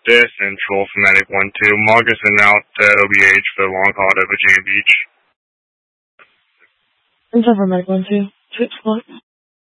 This Central for Medic 1-2. Marcus and out to OBH for the long haul to Virginia Beach. Central for Medic 1-2. 6-1.